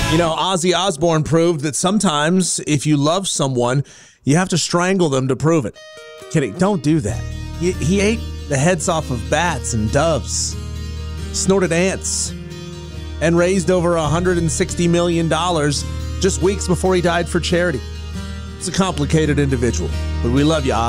You know, Ozzy Osbourne proved that sometimes if you love someone, you have to strangle them to prove it. Kidding, don't do that. He ate the heads off of bats and doves, snorted ants, and raised over $160 million just weeks before he died for charity. It's a complicated individual, but we love you, Ozzy.